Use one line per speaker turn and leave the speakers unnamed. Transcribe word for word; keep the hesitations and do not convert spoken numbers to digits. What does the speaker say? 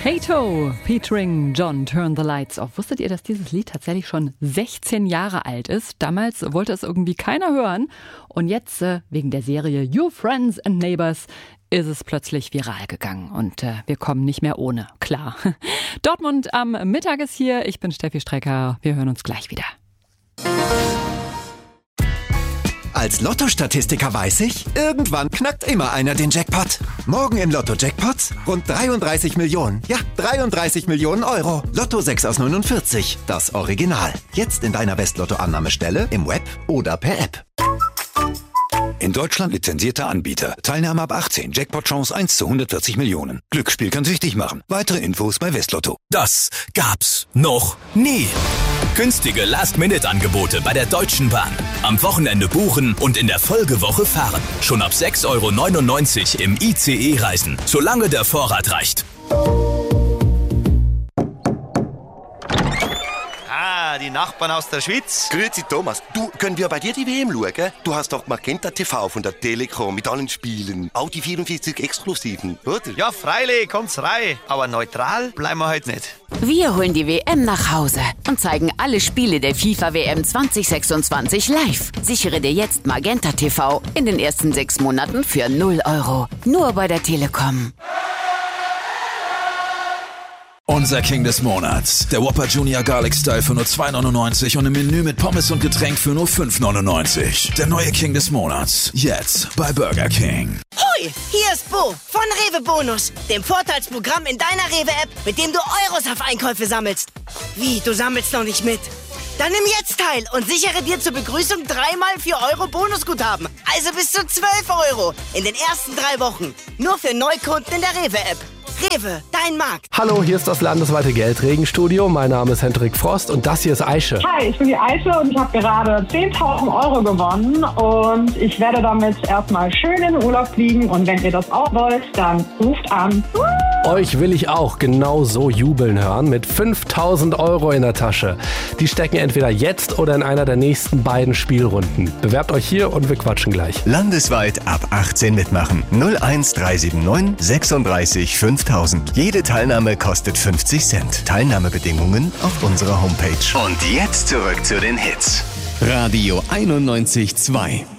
Kato featuring John, Turn the Lights Off. Wusstet ihr, dass dieses Lied tatsächlich schon sechzehn Jahre alt ist? Damals wollte es irgendwie keiner hören. Und jetzt, äh, wegen der Serie You Friends and Neighbors, ist es plötzlich viral gegangen. Und äh, wir kommen nicht mehr ohne, klar. Dortmund am Mittag ist hier. Ich bin Steffi Strecker. Wir hören uns gleich wieder.
Als Lotto-Statistiker weiß ich, irgendwann knackt immer einer den Jackpot. Morgen im Lotto-Jackpot rund dreiunddreißig Millionen. Ja, dreiunddreißig Millionen Euro. Lotto sechs aus neunundvierzig, das Original. Jetzt in deiner West-Lotto-Annahmestelle, im Web oder per App.
In Deutschland lizenzierter Anbieter. Teilnahme ab achtzehn. Jackpot-Chance eins zu hundertvierzig Millionen. Glücksspiel kann süchtig machen. Weitere Infos bei Westlotto.
Das gab's noch nie. Günstige Last-Minute-Angebote bei der Deutschen Bahn. Am Wochenende buchen und in der Folgewoche fahren. Schon ab sechs Euro neunundneunzig im I C E reisen, solange der Vorrat reicht.
Ah, die Nachbarn aus der Schweiz.
Grüezi Thomas, du, können wir bei dir die W M schauen? Du hast doch Magenta T V von der Telekom mit allen Spielen. Auch die vierundvierzig Exklusiven, oder?
Ja, freilich, kommt's rein. Aber neutral bleiben wir heute nicht.
Wir holen die W M nach Hause und zeigen alle Spiele der FIFA W M zwanzig sechsundzwanzig live. Sichere dir jetzt Magenta T V in den ersten sechs Monaten für null Euro. Nur bei der Telekom.
Unser King des Monats. Der Whopper Junior Garlic Style für nur zwei neunundneunzig und im Menü mit Pommes und Getränk für nur fünf neunundneunzig. Der neue King des Monats. Jetzt bei Burger King.
Hoi, hier ist Bo von Rewe Bonus, dem Vorteilsprogramm in deiner Rewe-App, mit dem du Euros auf Einkäufe sammelst. Wie, du sammelst noch nicht mit? Dann nimm jetzt teil und sichere dir zur Begrüßung dreimal vier Euro Bonusguthaben. Also bis zu zwölf Euro in den ersten drei Wochen. Nur für Neukunden in der Rewe-App. Rewe, dein Markt.
Hallo, hier ist das landesweite Geldregenstudio. Mein Name ist Hendrik Frost und das hier ist Aische.
Hi, ich bin die Aische und ich habe gerade zehntausend Euro gewonnen und ich werde damit erstmal schön in den Urlaub fliegen und wenn ihr das auch wollt, dann ruft an.
Euch will ich auch genau so jubeln hören mit fünftausend Euro in der Tasche. Die stecken entweder jetzt oder in einer der nächsten beiden Spielrunden. Bewerbt euch hier und wir quatschen gleich.
Landesweit ab achtzehn mitmachen. null eins drei sieben neun sechsunddreißig fünftausend. Jede Teilnahme kostet fünfzig Cent. Teilnahmebedingungen auf unserer Homepage. Und jetzt zurück zu den Hits. Radio einundneunzig Komma zwei.